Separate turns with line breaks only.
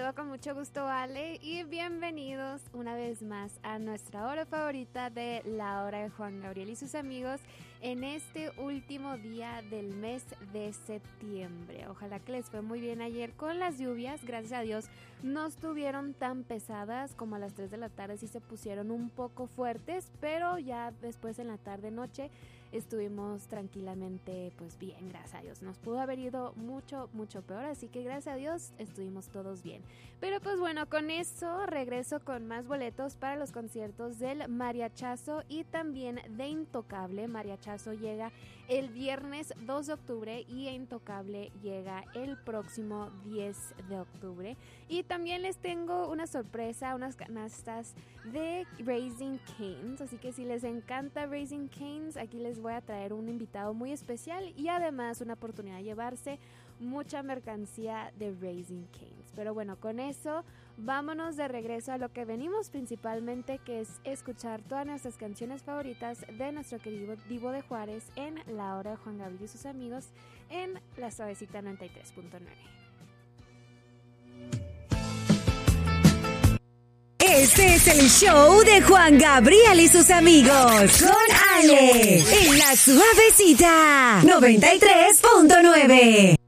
saludo con mucho gusto, Ale, y bienvenidos una vez más a nuestra hora favorita de la hora de Juan Gabriel y sus amigos en este último día del mes de septiembre. Ojalá que les fue muy bien ayer con las lluvias, gracias a Dios no estuvieron tan pesadas como a las 3 de la tarde, sí se pusieron un poco fuertes, pero ya después en la tarde-noche estuvimos tranquilamente pues bien, gracias a Dios. Nos pudo haber ido mucho peor, así que gracias a Dios estuvimos todos bien. Pero pues bueno, con eso regreso con más boletos para los conciertos del Mariachazo y también de Intocable. Mariachazo llega el viernes 2 de octubre y Intocable llega el próximo 10 de octubre. Y también les tengo una sorpresa, unas canastas de Raising Cane's, así que si les encanta Raising Cane's, aquí les voy a traer un invitado muy especial y además una oportunidad de llevarse mucha mercancía de Raising Cane's. Pero bueno, con eso vámonos de regreso a lo que venimos principalmente, que es escuchar todas nuestras canciones favoritas de nuestro querido Divo de Juárez en la hora de Juan Gabriel y sus amigos en la Suavecita 93.9.
Este es el show de Juan Gabriel y sus amigos con Ale en la Suavecita 93.9.